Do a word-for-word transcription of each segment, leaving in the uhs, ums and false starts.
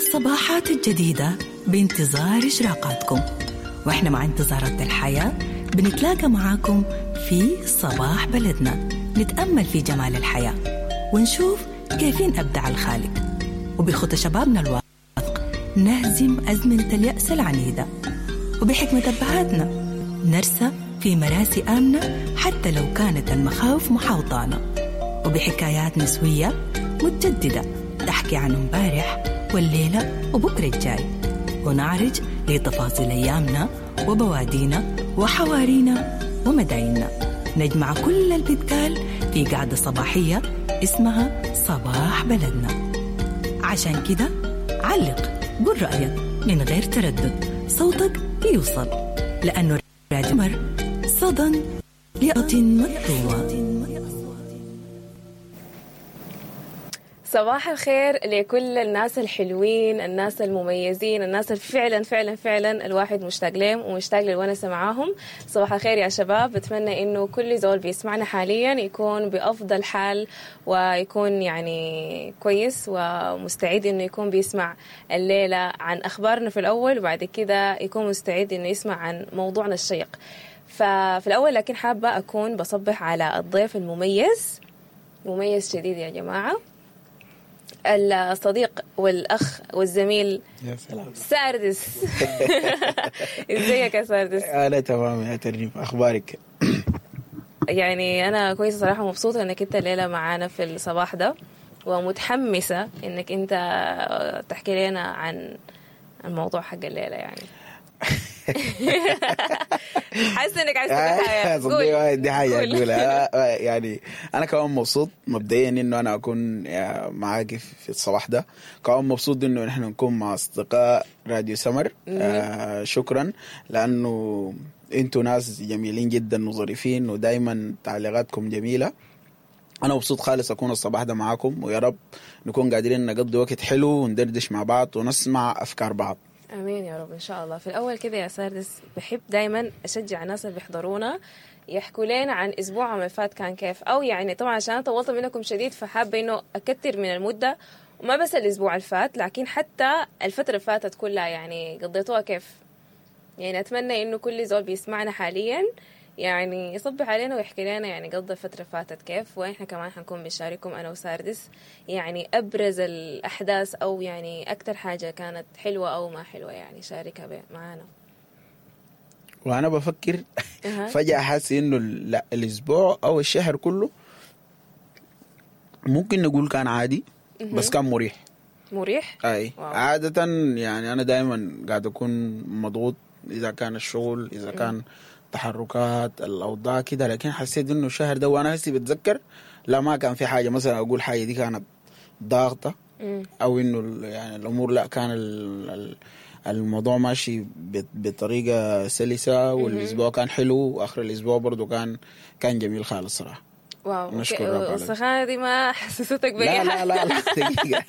الصباحات الجديدة بانتظار إشراقاتكم، وإحنا مع انتظارات الحياة بنتلاقى معاكم في صباح بلدنا، نتأمل في جمال الحياة ونشوف كيفين أبدع الخالق، وبخطى شبابنا الواثق نهزم أزمنة اليأس العنيدة، وبحكمة أبهاتنا نرسى في مراسي آمنة حتى لو كانت المخاوف محاوطانا، وبحكايات نسوية متجددة تحكي عن امبارح والليلة وبكرة الجاي، ونعرج لتفاصيل أيامنا وبوادينا وحوارينا ومدايننا، نجمع كل البتكال في قعدة صباحية اسمها صباح بلدنا. عشان كده علق قل رأيك من غير تردد، صوتك يوصل، لأنه راديو مر صدى لأط مطلوبة. صباح الخير لكل الناس الحلوين، الناس المميزين، الناس اللي فعلا فعلا فعلا الواحد مشتاق لهم ومشتاق للونسة معاهم. صباح الخير يا شباب، بتمنى انه كل زول بيسمعنا حاليا يكون بأفضل حال ويكون يعني كويس ومستعد انه يكون بيسمع الليلة عن اخبارنا في الاول، وبعد كده يكون مستعد انه يسمع عن موضوعنا الشيق. ففي الاول لكن حابة اكون بصبح على الضيف المميز، مميز شديد يا جماعة، الصديق والأخ والزميل يا سلام ساردس. ازيك يا ساردس؟ أنا تمام يا ترنيم، أخبارك؟ يعني أنا كويسة صراحة، مبسوطة إنك أنت الليلة معانا في الصباح ده، ومتحمسة إنك أنت تحكي لنا عن الموضوع حق الليلة. يعني حاسس انك عايز تحكي صدقني دي حاجه اقولها. يعني انا كمان مبسوط مبدئيا انه انا اكون معاك في الصباح ده، كمان مبسوط انه نحن نكون مع اصدقاء راديو سمر. آه شكرا، لانه انتوا ناس جميلين جدا وظريفين ودائما تعليقاتكم جميله. انا مبسوط خالص اكون الصباح ده معاكم، ويا رب نكون قادرين نقضي وقت حلو وندردش مع بعض ونسمع افكار بعض. امين يا رب ان شاء الله. في الاول كده يا ساردس، بحب دايما اشجع الناس اللي بيحضرونا يحكوا لنا عن اسبوعهم اللي فات كان كيف، او يعني طبعا عشان طولت منكم شديد فحابه انه اكتر من المده، وما بس الاسبوع اللي فات لكن حتى الفتره اللي فاتت كلها يعني قضيتوها كيف. يعني اتمنى انه كل زول بيسمعنا حاليا يعني يصبح علينا ويحكي لنا يعني قضى الفترة فاتت كيف، وإحنا كمان حنكون بنشارككم أنا وساردس يعني أبرز الأحداث أو يعني أكتر حاجة كانت حلوة أو ما حلوة، يعني شاركها معانا. وأنا بفكر فجأة حاسس إنه لا الأسبوع أو الشهر كله ممكن نقول كان عادي بس كان مريح. مريح؟ أي واو. عادة يعني أنا دائما قاعد أكون مضغوط، إذا كان الشغل إذا كان تحركات الأوضاع كده، لكن حسيت إنه الشهر ده وأنا هسي بتذكر لا ما كان في حاجة مثلا أقول حاجة دي كانت ضاغطة أو إنه يعني الأمور لا كان الموضوع ماشي بطريقة سلسة، والأسبوع كان حلو وآخر الأسبوع برضو كان كان جميل خالص صراحة. واو. السخانة دي ما حسستك بأي لا لا لا لا دقيقة.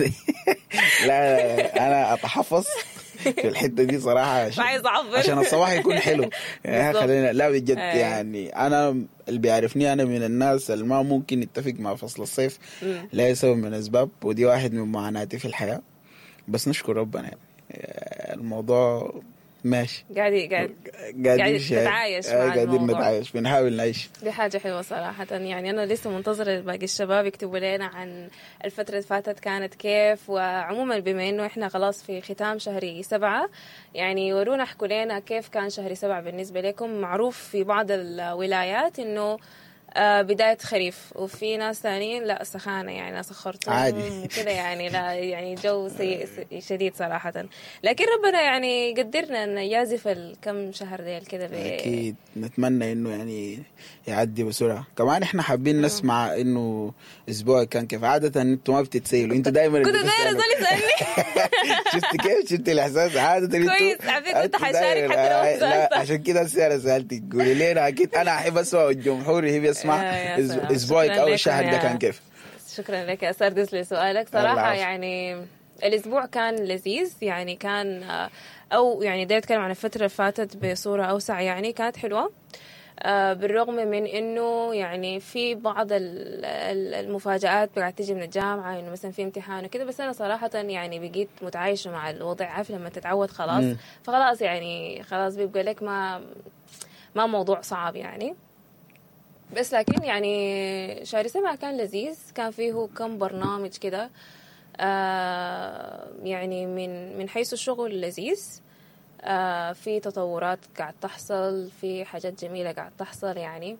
لا أنا أتحفظ في الحتة دي صراحة عشان, عشان الصباح يكون حلو. يعني خلينا لا بجد أي. يعني أنا اللي بيعرفني أنا من الناس اللي ما ممكن يتفق مع فصل الصيف لا يسوي من أسباب، ودي واحد من معاناتي في الحياة، بس نشكر ربنا يعني الموضوع ماشي. قاعد قاعد قاعد نتعايش مع الموضوع، قاعدين نتعايش، بنحاول نعيش. دي حاجة حلوة صراحة. يعني أنا لسه منتظرة باقي الشباب يكتبوا لنا عن الفترة اللي فاتت كانت كيف، وعموما بما إنه إحنا خلاص في ختام شهر سبعة يعني ورونا احكوا لنا كيف كان شهر سبعة بالنسبة لكم. معروف في بعض الولايات إنه آه بداية خريف، وفي ناس ثانيين لا سخانة يعني ناس خرطوم كده يعني لا يعني جو سيء شديد صراحة، لكن ربنا يعني قدرنا أن يازف الكم شهر ديل كده. أكيد نتمنى إنه يعني يعدي بسرعة. كمان إحنا حابين نسمع إنه أسبوع كان كيف. عادة أنتوا ما بتتسيلوا، أنتوا دايما كنت دايما زول يسألني. شفت كيف شفت الإحساس. عادة كويس عفيت كنت حشارك حتى لو سألت. عشان كده السيارة سألتك قولي لنا. أكيد أنا أحب أسمع والجمهور يحب يسمع أسبوعك أو الشهر ده كان كيف. شكرا لك يا ساردس لسؤالك صراحة. يعني الأسبوع كان لذيذ، يعني كان أو يعني دا أتكلم عن الفترة اللي فاتت بصورة أوسع، يعني كانت حلوة. آه بالرغم من انه يعني في بعض المفاجآت قاعد تجي من الجامعة، انه مثلا في امتحان وكده، بس انا صراحة يعني بقيت متعايشة مع الوضع، عارف لما تتعود خلاص م. فخلاص يعني خلاص بيبقى لك ما ما موضوع صعب يعني. بس لكن يعني شهر سبعة كان لذيذ، كان فيه كم برنامج كده آه يعني من من حيث الشغل لذيذ، آه في تطورات قاعد تحصل، في حاجات جميلة قاعد تحصل يعني.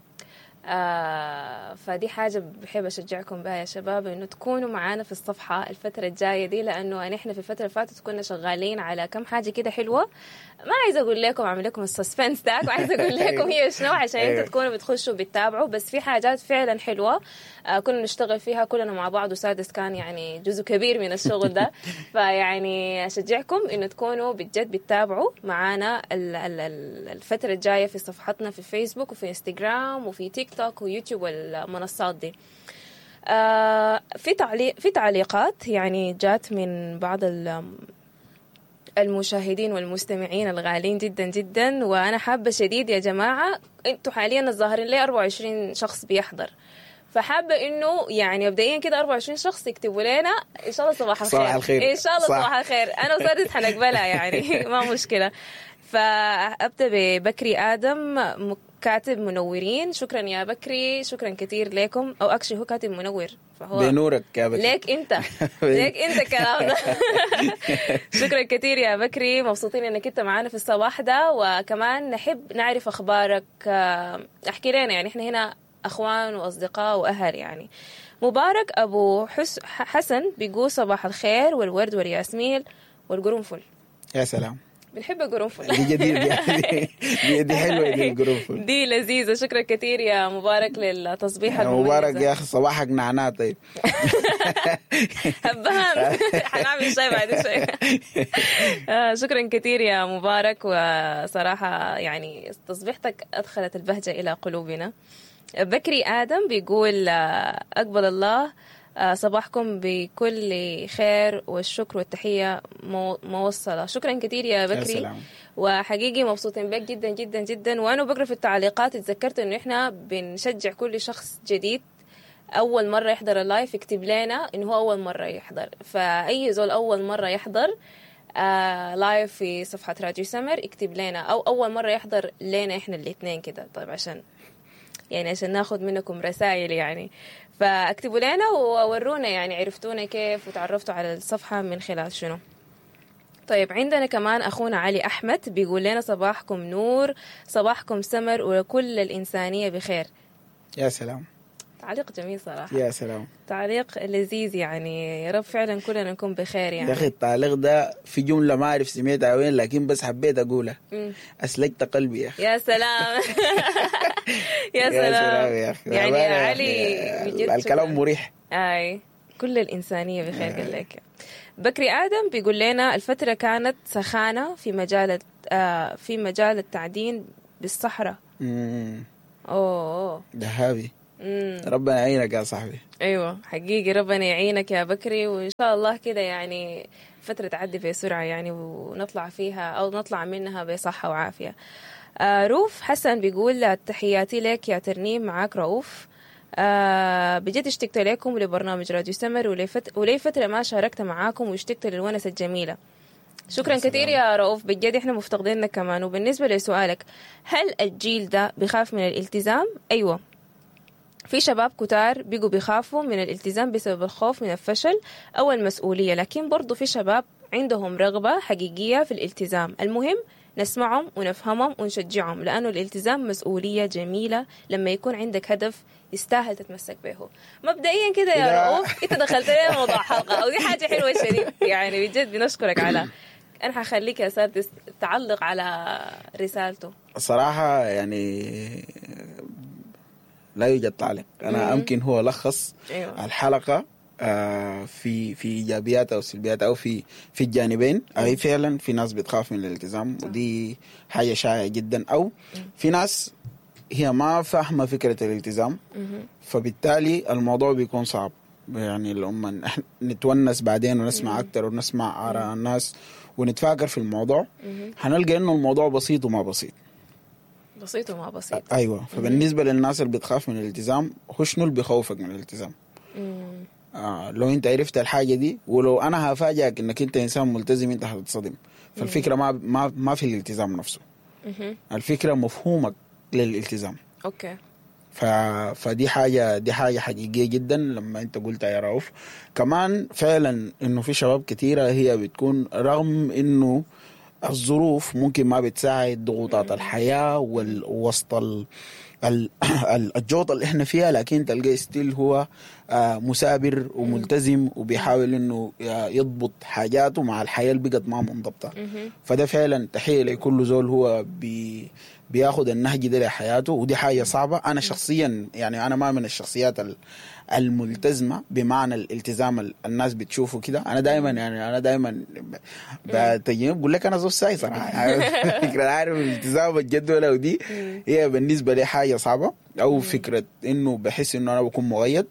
آه فدي حاجة بحب أشجعكم بها يا شباب، إنه تكونوا معانا في الصفحة الفترة الجاية دي، لأنه نحن في الفترة اللي فاتت كنا شغالين على كم حاجة كده حلوة. ما عايزة أقول لكم أعمل لكم السسبنس تاك، وعايزة أقول لكم هي شنو عشان أنتوا تكونوا بتخشوا بتتابعوا، بس في حاجات فعلا حلوة آه كنا نشتغل فيها كلنا مع بعض، وسادس كان يعني جزء كبير من الشغل ده. فيعني أشجعكم إنه تكونوا بجد بتتابعوا معانا الفترة الجاية في صفحتنا في فيسبوك وفي انستغرام وفي تيك توك ويوتيوب والمنصات دي. آه في تعليق في تعليقات يعني جات من بعض المشاهدين والمستمعين الغالين جدا جدا، وانا حابه شديد يا جماعه، انتوا حاليا الظاهرين لي أربعة وعشرين شخص بيحضر، فحابه انه يعني مبدئيا كده أربعة وعشرين شخص يكتبوا لنا ان شاء الله صباح الخير. صباح الخير ان شاء الله صباح الخير. انا وسادس حنقبلها يعني ما مشكله. فابدا ببكري ادم كاتب منورين، شكرا يا بكري، شكرا كثير لكم. او اكشلي هو كاتب منور، فهو بنورك يا بكري، ليك انت ليك انت الكلام ده. شكرا كثير يا بكري، مبسوطين انك انت معانا في الصباح ده، وكمان نحب نعرف اخبارك. احكي لنا يعني، احنا هنا اخوان واصدقاء واهل يعني. مبارك ابو حس حسن بيقول صباح الخير والورد والياسمين والقرنفل. يا سلام، بنحب القرنفل. دي جديد دي, دي حلوه دي القرنفل دي لذيذه. شكرا كثير يا مبارك للتصبيح المميز. مبارك يا اخي صباحك نعناع. طيب هبهان حنعمل شاي بعد شوي. شكرا كثير يا مبارك، وصراحه يعني تصبيحتك ادخلت البهجه الى قلوبنا. بكري ادم بيقول اقبل الله صباحكم بكل خير والشكر والتحية موصلة. شكرا كثير يا بكري، وحقيقي مبسوطين بك جدا جدا جدا. وأنا بقرأ في التعليقات اتذكرت إنه إحنا بنشجع كل شخص جديد أول مرة يحضر اللايف يكتب لنا إنه هو أول مرة يحضر، فأي زول أول مرة يحضر آه لايف في صفحة راديو سمر يكتب لنا، أو أول مرة يحضر لنا إحنا الاثنين كده. طيب عشان يعني عشان ناخد منكم رسائل يعني، فاكتبوا لنا وورونا يعني عرفتونا كيف وتعرفتوا على الصفحة من خلال شنو. طيب عندنا كمان أخونا علي أحمد بيقول لنا صباحكم نور، صباحكم سمر، وكل الإنسانية بخير. يا سلام، تعليق جميل صراحة. يا سلام، تعليق لذيذ يعني. يا رب فعلا كلنا نكون بخير يعني. يا أخي التعليق ده في جملة ما أعرف سميتها وين، لكن بس حبيت أقولها. م. أسلكت قلبي يا أخي. يا سلام. يا سلام يا أخي. يعني يا علي الكلام مريح. أي كل الإنسانية بخير قال لك. بكري آدم بيقول لنا الفترة كانت سخانة في مجال آه في مجال التعدين بالصحراء. امم أوه دهابي. ربنا يعينك يا صاحبي. ايوه حقيقي ربنا يعينك يا بكري، وان شاء الله كده يعني فتره تعدي بسرعه يعني، ونطلع فيها او نطلع منها بصحه وعافيه. آه روف حسن بيقول تحياتي لك يا ترنيم، معاك رؤوف. آه بجد اشتقت لكم لبرنامج راديو سمر، ولي فتره ما شاركت معاكم واشتقت للونس الجميله. شكرا كثير يا رؤوف، بجد احنا مفتقدينك كمان. وبالنسبه لسؤالك، هل الجيل ده بيخاف من الالتزام؟ ايوه، في شباب كتار بيجوا بيخافوا من الالتزام بسبب الخوف من الفشل أو المسؤولية، لكن برضو في شباب عندهم رغبة حقيقية في الالتزام. المهم نسمعهم ونفهمهم ونشجعهم، لأنه الالتزام مسؤولية جميلة لما يكون عندك هدف يستاهل تتمسك به. مبدئيا كده يا رؤوف انت دخلت لي موضوع حلقة، ودي حاجة حلوة شديد يعني، بجد بنشكرك على. أنا حخليك يا سادس تعلق على رسالته. صراحة يعني لا يوجد تعليق. أنا أمكن هو لخص أيوة. الحلقة آه في في إيجابيات أو سلبيات أو في في الجانبين. أي فعلا في ناس بتخاف من الالتزام، ودي حاجة شائعة جدا. أو في ناس هي ما فاهمة فكرة الالتزام، فبالتالي الموضوع بيكون صعب يعني. لما نتونس بعدين ونسمع أكتر ونسمع آراء الناس ونتفاكر في الموضوع، هنلقى إنه الموضوع بسيط وما بسيط. بسيط وما بسيط. ايوه. فبالنسبه للناس اللي بتخاف من الالتزام، هو شنو اللي بيخوفك من الالتزام؟ آه لو انت عرفت الحاجه دي، ولو انا هفاجئك انك انت انسان ملتزم، انت هتتصدم. فالفكره ما ما ما في الالتزام نفسه، الفكره مفهومك للالتزام. اوكي. ف... فدي حاجه دي حاجه حقيقيه جدا لما انت قلتها يا رؤوف. كمان فعلا انه في شباب كثيره هي بتكون رغم انه الظروف ممكن ما بتساعد، ضغوطات الحياه والوسط ال... ال... الجوطه اللي احنا فيها، لكن تلقى ستيل هو مثابر وملتزم وبيحاول انه يضبط حاجاته مع الحياه اللي بقت ما منضبطه. فده فعلا تحيه لكل زول هو بي بياخد النهج ده لحياته، ودي حاجه صعبه. انا شخصيا يعني انا ما من الشخصيات الملتزمه بمعنى الالتزام الناس بتشوفه كده. انا دائما يعني انا دائما بتجي بقول لك انا زوج ساي صراحه. فكره عارف الالتزام الجدول ودي هي بالنسبه لي حاجه صعبه، او فكره انه بحس انه انا بكون مغيد.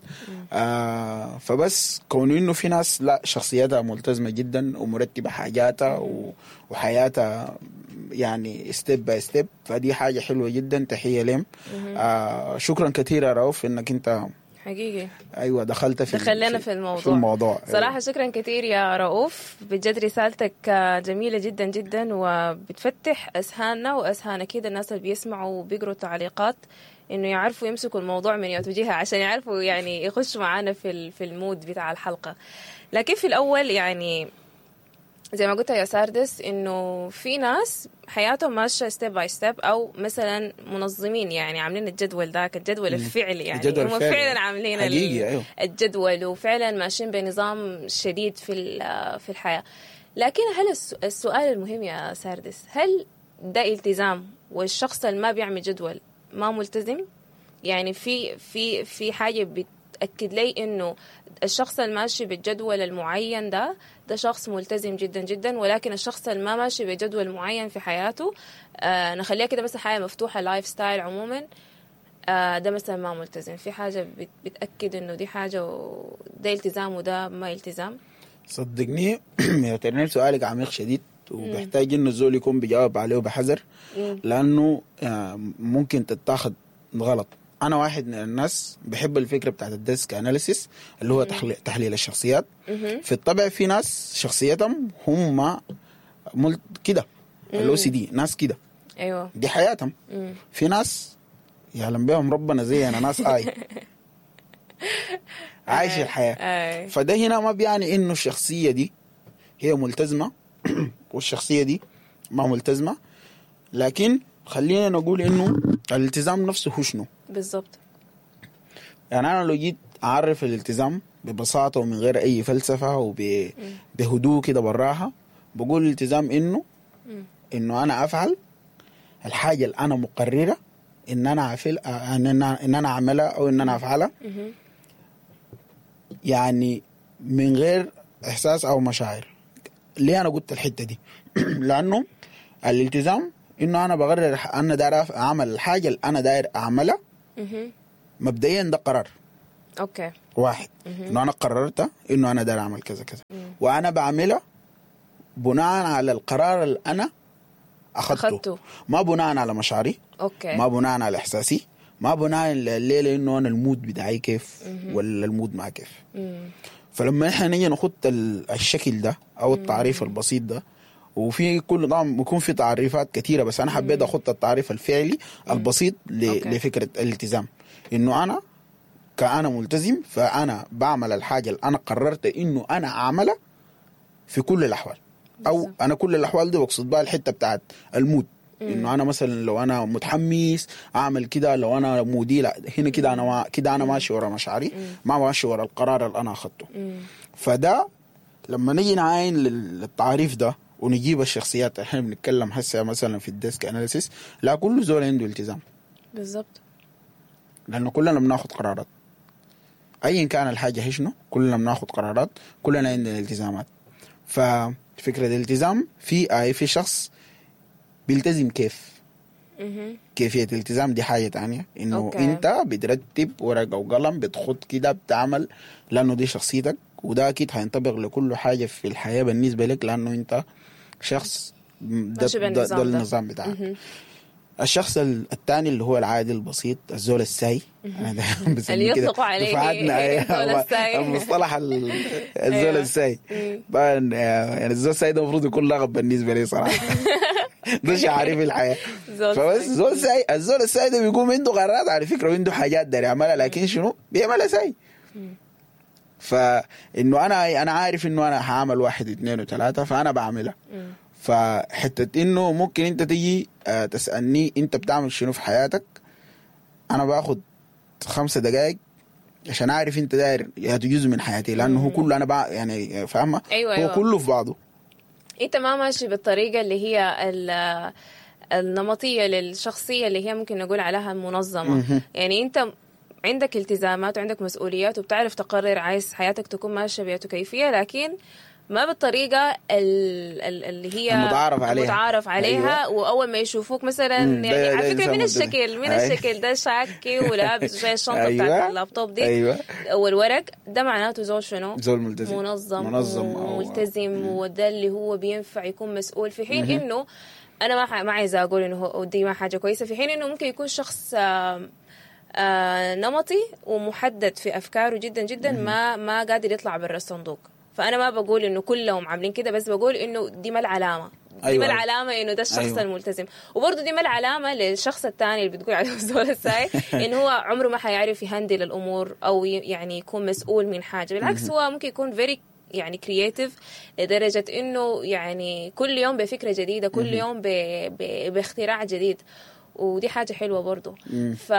آه فبس كون انه في ناس لا شخصيتها ملتزمه جدا ومرتبه حاجاتها وحياتها يعني ستيب باي ستيب، فدي حاجه حلوه جدا. تحيه لهم. آه شكرا كثير يا رؤوف انك انت حقيقي ايوه دخلت في دخلنا في الموضوع, في الموضوع. صراحه أيوة. شكرا كثير يا رؤوف، بجد رسالتك جميله جدا جدا وبتفتح اذهاننا واذهان اكيد الناس اللي بيسمعوا وبيقروا التعليقات انه يعرفوا يمسكوا الموضوع من يوتوجيها عشان يعرفوا يعني يخشوا معانا في في المود بتاع الحلقه. لكن في الاول يعني زي ما قلت يا ساردس انه في ناس حياتهم ماشيه ستيب باي ستيب، او مثلا منظمين يعني عاملين الجدول ذاك الجدول الفعلي، يعني الجدول هم الفعلي. فعلا عاملين أيوه. الجدول وفعلا ماشيين بنظام شديد في في الحياه. لكن هل السؤال المهم يا ساردس، هل ده التزام والشخص اللي ما بيعمل جدول ما ملتزم؟ يعني في في في حاجه بتاكد لي انه الشخص الماشي بالجدول المعين ده ده شخص ملتزم جدا جدا، ولكن الشخص اللي ما ماشي بجدول معين في حياته آه نخليها كده مثلا حياة مفتوحة لايف ستايل عموما، آه ده مثلا ما ملتزم. في حاجة بتأكد انه دي حاجة وده التزام وده ما التزام؟ صدقني يا سؤالك عميق شديد وبيحتاج انه الزول يكون بيجاوب عليه بحذر، لانه آه ممكن تتاخد غلط. أنا واحد من الناس بحب الفكرة بتاعت الديسك أناليسيس اللي هو تحليل الشخصيات. في الطبع في ناس شخصيتهم هم مل... كده الأو سي دي، ناس كده أيوة دي حياتهم. مم. في ناس يعلم بهم ربنا زي أنا ناس آي عايش الحياة. فده هنا ما بيعني إنه الشخصية دي هي ملتزمة والشخصية دي ما ملتزمة، لكن خلينا نقول إنه الالتزام نفسه هو شنو بالضبط. يعني أنا لو جيت أعرف الالتزام ببساطة ومن غير أي فلسفة وبهدوء كده براها، بقول الالتزام إنه م. إنه أنا أفعل الحاجة اللي أنا مقررة إن أنا أفعل إن أنا إن أنا أعملها أو إن أنا أفعلها، م. يعني من غير إحساس أو مشاعر. ليه أنا قلت الحتة دي؟ لأنه الالتزام إنه أنا بقرر أنا داير أعمل الحاجة اللي أنا داير أعملها. مبدئيا ده قرار. أوكي. واحد إنه أنا قررت إنه أنا داير أعمل كذا كذا، وأنا بعملها بناء على القرار اللي أنا أخذته. أخذته. ما بناء على مشاعري. أوكي. ما بناء على إحساسي، ما بناء الليلة إنه أنا المود بتاعي كيف ولا المود ما كيف. مم. فلما إحنا نيجي نخط الشكل ده أو التعريف مم. البسيط ده، وفي كل طبعا بيكون في تعريفات كثيرة، بس أنا حبيت أخط التعريف الفعلي مم. البسيط لفكرة الالتزام. إنه أنا كأنا ملتزم فأنا بعمل الحاجة اللي أنا قررت إنه أنا أعملها في كل الأحوال. أو أنا كل الأحوال دي بقصد بها الحتة بتاعت المود. إنه أنا مثلا لو أنا متحمس أعمل كده، لو أنا مودي لا هنا كده أنا كده أنا ماشي ورا مشاعري، ما ماشي ورا القرار اللي أنا أخذته. فده لما نيجي نعاين للتعريف ده ونجيب الشخصيات، احنا بنتكلم هسه مثلا في الديسك اناليسيس، لا كل زول عنده التزام بالضبط، لانه كلنا بناخذ قرارات ايا كان الحاجه هي شنو، كلنا بناخذ قرارات، كلنا عندنا التزامات. ففكره الالتزام في اي في شخص بيلتزم كيف كيفيه الالتزام دي حاجه تانية، انه أوكي. انت بترتب ورقه وقلم بتخط كده بتعمل، لانه دي شخصيتك، وده اكيد هينطبق لكل حاجه في الحياه بالنسبه لك، لانه انت شخص ده, ده, ده النظام بتاعك. الشخص الثاني اللي هو العادي البسيط، الزول الساي اللي يطلقوا عليه المصطلح الزول الساي. يعني الزول الساي ده المفروض يكون لقب بالنسبه لي صراحه. ده شعاري في الحياه. فبس زول ساي، الزول الساي ده بيقوم عنده قرارات على فكره وعنده حاجات داري يعملها، لكن شنو بيعملها ساي. فانه انا انا عارف انه انا هعمل واحد اثنين وثلاثه فانا بعملها. فحتة انه ممكن انت تيجي تسألني انت بتعمل شنو في حياتك، انا باخد خمسة دقائق عشان اعرف انت داير يا جزء من حياتي، لانه هو كله انا بقى يعني فاهمه. أيوة هو أيوة. كله في بعضه. انت ما ماشي بالطريقة اللي هي النمطية للشخصية اللي هي ممكن نقول عليها منظمة. يعني انت عندك التزامات وعندك مسؤوليات وبتعرف تقرر عايز حياتك تكون ماشية بكيفية، لكن ما بالطريقة اللي هي المتعارف عليها, المتعارف عليها. أيوة. وأول ما يشوفوك مثلا يعني على فكرة من الشكل من أيوة. الشكل ده شاكي ولابس زي الشنطة أيوة. بتاعت اللابتوب دي أيوة. والورق ده معناته زول شنو؟ زول ملتزم منظم, منظم وملتزم، وده اللي هو بينفع يكون مسؤول. في حين إنه أنا ما ما عايزة أقول إنه دي ما حاجة كويسة، في حين إنه ممكن يكون شخص آه آه نمطي ومحدد في أفكاره جدا جدا، ما ما قادر يطلع برا الصندوق. فأنا ما بقول إنه كلهم عاملين كده، بس بقول إنه دي ما العلامة، دي أيوة. ما العلامة إنه ده الشخص أيوة. الملتزم. وبرضه دي ما العلامة للشخص الثاني اللي بتقول عليه الزول الساي إنه هو عمره ما حيعرف يهندل الأمور أو يعني يكون مسؤول من حاجة. بالعكس هو ممكن يكون very يعني كرياتيف لدرجة إنه يعني كل يوم بفكرة جديدة، كل يوم ب... ب... باختراع جديد، ودي حاجة حلوة برضه. ف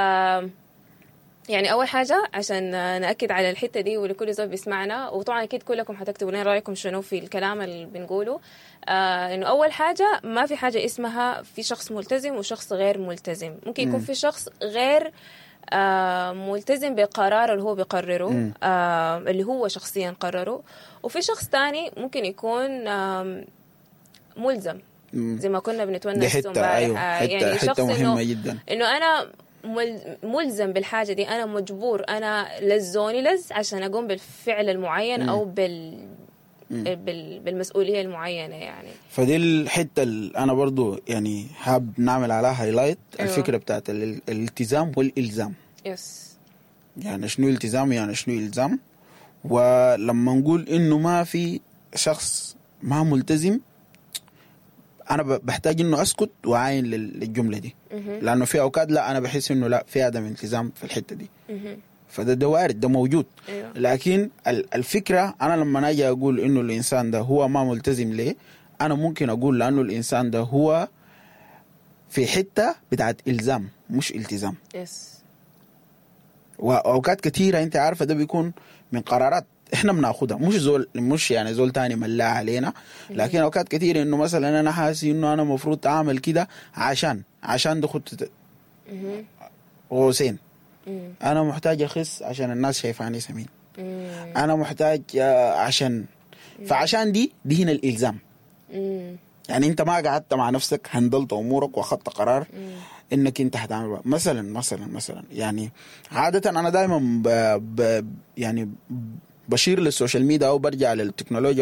يعني أول حاجة عشان نأكد على الحتة دي ولكل زول بيسمعنا، وطبعا أكيد كلكم هتكتبوا لنا رأيكم شنو في الكلام اللي بنقوله، آه إنه أول حاجة ما في حاجة اسمها في شخص ملتزم وشخص غير ملتزم. ممكن يكون في شخص غير آه ملتزم بقرار اللي هو بيقرره، آه اللي هو شخصيا قرره، وفي شخص تاني ممكن يكون آه ملزم زي ما كنا بنتونس امبارح. أيوه. يعني حتة شخص مهمة جدا إنه أنا ملزم بالحاجة دي، أنا مجبور، أنا لزوني لز عشان أقوم بالفعل المعين أو بال... بال... بالمسؤولية المعينة يعني. فدي الحتة اللي أنا برضو يعني حاب نعمل عليها هايلايت. أيوة. الفكرة بتاعت الالتزام والإلزام. يس. يعني شنو التزام يعني شنو إلزام. ولما نقول إنه ما في شخص ما ملتزم، أنا بحتاج إنه أسكت وعاين للجملة دي، لأنه في أوقات لا أنا بحس إنه لا في عدم التزام في الحتة دي، فده ده وارد، ده موجود. أيوه. لكن الفكرة أنا لما أجي أقول إنه الإنسان ده هو ما ملتزم ليه، أنا ممكن أقول لأنه الإنسان ده هو في حتة بتاعت إلزام مش التزام. يس. وأوقات كثيرة أنت عارفة ده بيكون من قرارات احنا بناخدها، مش زول مش يعني زول تاني ملا علينا، لكن اوقات كثير انه مثلا انا حاسس انه انا مفروض اعمل كده عشان عشان دخلت غوسين، انا محتاج اخس عشان الناس شايفاني سمين، انا محتاج عشان فعشان دي دي هنا الالزام. يعني انت ما قعدت مع نفسك هندلت امورك واخذت قرار انك انت هتعمل مثلا مثلا مثلا يعني عاده انا دائما ب... ب... يعني بشير للسوشيال ميديا او برجع للتكنولوجيا